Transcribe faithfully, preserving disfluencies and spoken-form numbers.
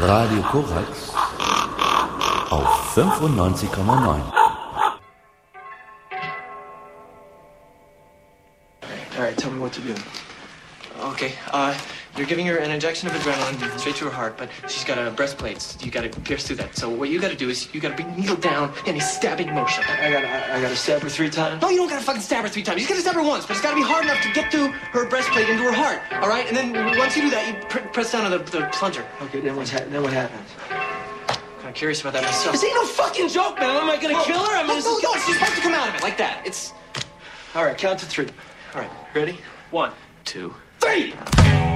Radio Korax auf fünfundneunzig Komma neun. All right, tell me what to do. Okay, uh, you're giving her an injection of adrenaline straight to her heart, but she's got a breastplate. You gotta pierce through that. So what you gotta do is you gotta bring needle down in a stabbing motion. I gotta, I, I gotta stab her three times? No, you don't gotta fucking stab her three times. You just gotta stab her once, but it's gotta be hard enough to get through her breastplate into her heart. All right, and then once you do that, you pr- press down on the, the plunger. Okay, then, what's ha- then what happens? Kind of curious about that myself. This ain't no fucking joke, man. Am I gonna no, kill her? I mean, no, no, no, she's supposed to come out of it like that. It's... All right, count to three. All right, ready? One, Two, three!